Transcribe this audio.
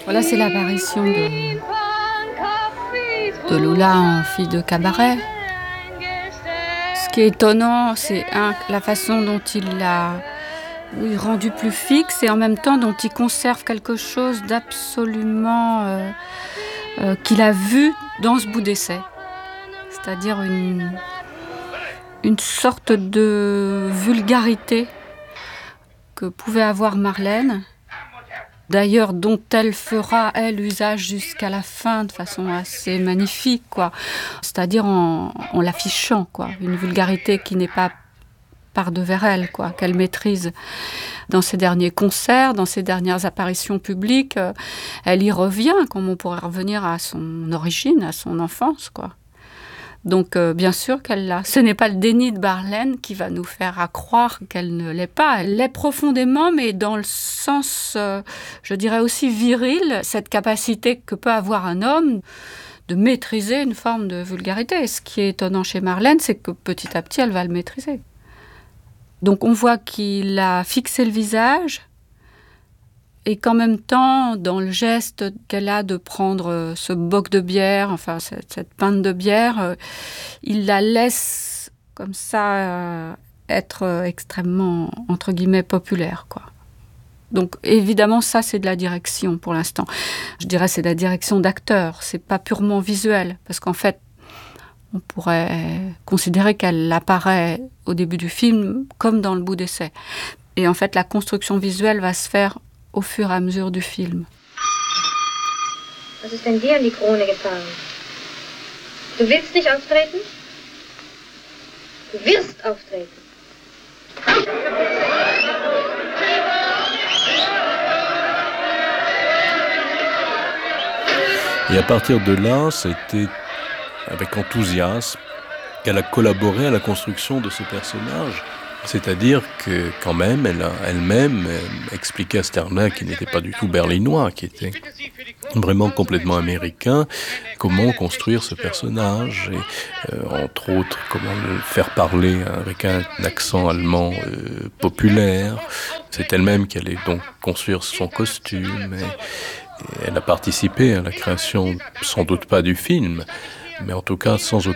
Voilà, c'est l'apparition de Lola en fille de cabaret. Ce qui est étonnant, c'est la façon dont il l'a rendu plus fixe et en même temps dont il conserve quelque chose d'absolument qu'il a vu dans ce bout d'essai. C'est-à-dire une sorte de vulgarité que pouvait avoir Marlène, d'ailleurs dont elle fera, usage jusqu'à la fin de façon assez magnifique, quoi. C'est-à-dire en l'affichant, quoi. Une vulgarité qui n'est pas par-devers elle, quoi, qu'elle maîtrise. Dans ses derniers concerts, dans ses dernières apparitions publiques, elle y revient, comme on pourrait revenir à son origine, à son enfance, quoi. Donc, bien sûr qu'elle l'a. Ce n'est pas le déni de Marlène qui va nous faire croire qu'elle ne l'est pas. Elle l'est profondément, mais dans le sens, je dirais aussi viril, cette capacité que peut avoir un homme de maîtriser une forme de vulgarité. Ce qui est étonnant chez Marlène, c'est que petit à petit, elle va le maîtriser. Donc, on voit qu'il a fixé le visage, et qu'en même temps, dans le geste qu'elle a de prendre ce boc de bière, enfin cette pinte de bière, il la laisse comme ça être extrêmement, entre guillemets, populaire, quoi. Donc évidemment, ça c'est de la direction pour l'instant. Je dirais c'est de la direction d'acteur, c'est pas purement visuel, parce qu'en fait, on pourrait considérer qu'elle apparaît au début du film comme dans le bout d'essai. Et en fait, la construction visuelle va se faire au fur et à mesure du film. Was ist denn dir an die Krone gefallen? Du willst nicht auftreten? Du wirst auftreten. Et à partir de là, c'était avec enthousiasme qu'elle a collaboré à la construction de ce personnage. C'est-à-dire que, quand même, elle a elle-même expliqué à Sternberg, qui n'était pas du tout berlinois, qui était vraiment complètement américain, comment construire ce personnage, et entre autres, comment le faire parler avec un accent allemand populaire. C'est elle-même qui allait donc construire son costume, et elle a participé à la création, sans doute pas du film, mais en tout cas sans aucun